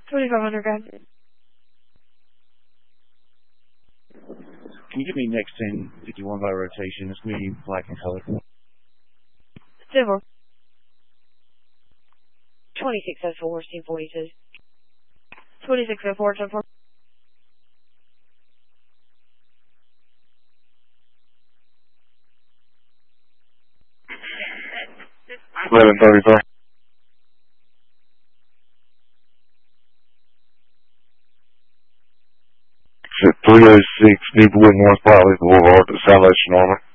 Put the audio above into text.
2500 grad. Can you give me next 1051 by rotation? It's going to be black and color. Civil. 2604, Team 42. 2604, 10-4. 1133. 306 Newport North Pilot Boulevard to Salvation Army.